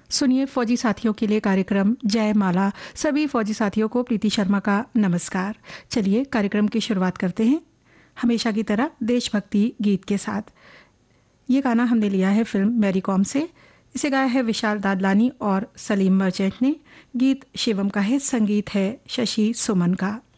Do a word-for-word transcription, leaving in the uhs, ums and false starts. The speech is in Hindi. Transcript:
सुनिए फौजी साथियों के लिए कार्यक्रम जय माला। सभी फौजी साथियों को प्रीति शर्मा का नमस्कार। चलिए कार्यक्रम की शुरुआत करते हैं हमेशा की तरह देशभक्ति गीत के साथ। ये गाना हमने लिया है फिल्म मैरी कॉम से। इसे गाया है विशाल दादलानी और सलीम मर्चेंट ने। गीत शिवम का है, संगीत है शशि सुमन का।